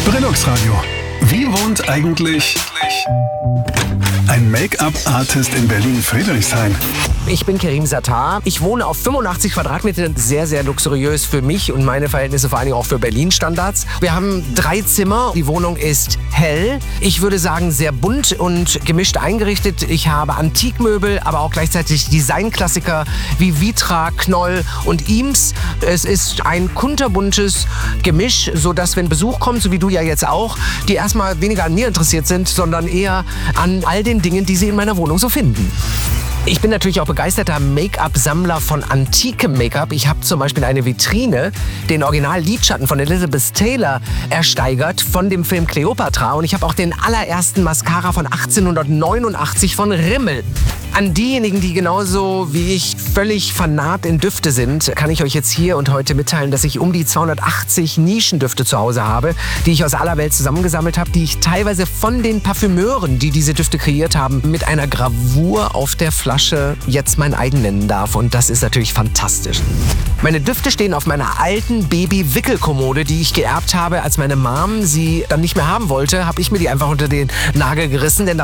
Brillux Radio. Wie wohnt eigentlich ein Make-up-Artist in Berlin-Friedrichshain? Ich bin Kerim Sattar. Ich wohne auf 85 Quadratmetern, sehr, sehr luxuriös für mich und meine Verhältnisse, vor allen Dingen auch für Berlin-Standards. Wir haben 3 Zimmer. Die Wohnung ist hell. Ich würde sagen, sehr bunt und gemischt eingerichtet. Ich habe Antikmöbel, aber auch gleichzeitig Designklassiker wie Vitra, Knoll und Eames. Es ist ein kunterbuntes Gemisch, sodass, wenn Besuch kommt, so wie du ja jetzt auch, die erstmal weniger an mir interessiert sind, sondern eher an all den Dingen, die sie in meiner Wohnung so finden. Ich bin natürlich auch begeisterter Make-up-Sammler von antikem Make-up. Ich habe zum Beispiel eine Vitrine, den Original-Lidschatten von Elizabeth Taylor ersteigert von dem Film Cleopatra. Und ich habe auch den allerersten Mascara von 1889 von Rimmel. An diejenigen, die genauso wie ich völlig fanat in Düfte sind, kann ich euch jetzt hier und heute mitteilen, dass ich um die 280 Nischendüfte zu Hause habe, die ich aus aller Welt zusammengesammelt habe, die ich teilweise von den Parfümeuren, die diese Düfte kreiert haben, mit einer Gravur auf der Flasche jetzt mein eigen nennen darf. Und das ist natürlich fantastisch. Meine Düfte stehen auf meiner alten Baby-Wickelkommode, die ich geerbt habe. Als meine Mom sie dann nicht mehr haben wollte, habe ich mir die einfach unter den Nagel gerissen, denn